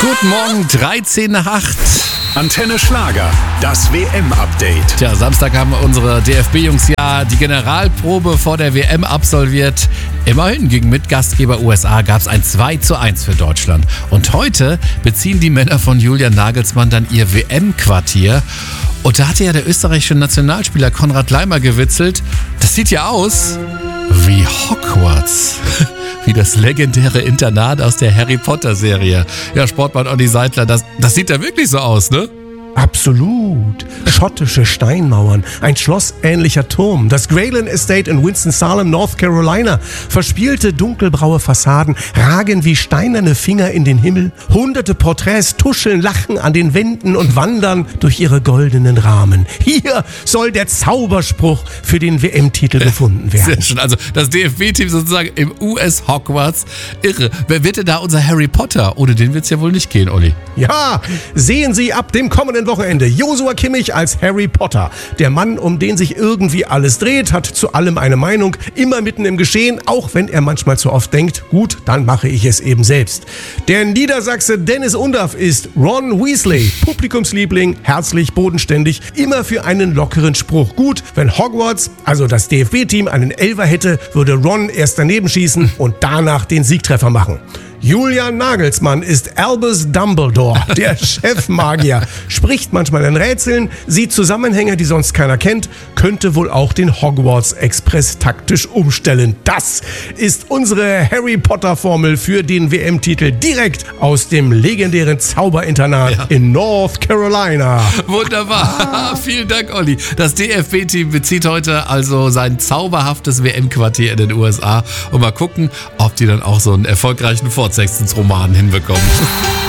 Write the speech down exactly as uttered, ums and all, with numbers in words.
Guten Morgen, dreizehn nach acht. Antenne Schlager, das W M-Update. Tja, Samstag haben unsere D F B-Jungs ja die Generalprobe vor der W M absolviert. Immerhin gegen Mitgastgeber U S A gab es ein zwei zu eins für Deutschland. Und heute beziehen die Männer von Julian Nagelsmann dann ihr W M-Quartier. Und da hatte ja der österreichische Nationalspieler Konrad Laimer gewitzelt. Das sieht ja aus wie Hogwarts. Wie das legendäre Internat aus der Harry Potter Serie. Ja, Sportmann Olli Seidler, das, das sieht ja wirklich so aus, ne? Absolut. Schottische Steinmauern, ein schlossähnlicher Turm, das Grayland Estate in Winston-Salem, North Carolina. Verspielte dunkelbraue Fassaden ragen wie steinerne Finger in den Himmel. Hunderte Porträts tuscheln, lachen an den Wänden und wandern durch ihre goldenen Rahmen. Hier soll der Zauberspruch für den W M-Titel gefunden werden. Sehr schön. Also das D F B-Team sozusagen im U S Hogwarts. Irre. Wer wird denn da unser Harry Potter? Ohne den wird es ja wohl nicht gehen, Olli. Ja, sehen Sie ab dem kommenden Wochenende Joshua Kimmich als Harry Potter. Der Mann, um den sich irgendwie alles dreht, hat zu allem eine Meinung, immer mitten im Geschehen, auch wenn er manchmal zu oft denkt, gut, dann mache ich es eben selbst. Der Niedersachse Dennis Undaff ist Ron Weasley, Publikumsliebling, herzlich, bodenständig, immer für einen lockeren Spruch gut. Wenn Hogwarts, also das D F B-Team, einen Elfer hätte, würde Ron erst daneben schießen und danach den Siegtreffer machen. Julian Nagelsmann ist Albus Dumbledore, der Chefmagier, spricht manchmal in Rätseln, sieht Zusammenhänge, die sonst keiner kennt, könnte wohl auch den Hogwarts Express taktisch umstellen. Das ist unsere Harry Potter Formel für den W M-Titel direkt aus dem legendären Zauberinternat ja. in North Carolina. Wunderbar, vielen Dank, Olli. Das D F B-Team bezieht heute also sein zauberhaftes W M-Quartier in den U S A und mal gucken, ob die dann auch so einen erfolgreichen Fortsetzungsroman hinbekommen.